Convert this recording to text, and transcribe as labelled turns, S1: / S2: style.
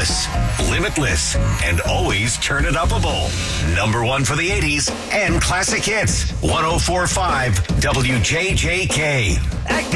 S1: Timeless, limitless, and always turn it upable. Number one for the 80s and classic hits. 104.5 WJJK.